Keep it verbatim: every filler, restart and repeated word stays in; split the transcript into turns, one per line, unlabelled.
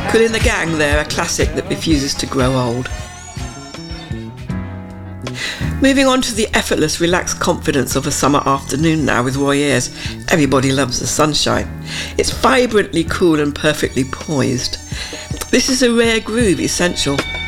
Kool and the Gang there, a classic that refuses to grow old. Moving on to the effortless, relaxed confidence of a summer afternoon now with Roy Ayers, Everybody Loves the Sunshine. It's vibrantly cool and perfectly poised. This is a rare groove, essential.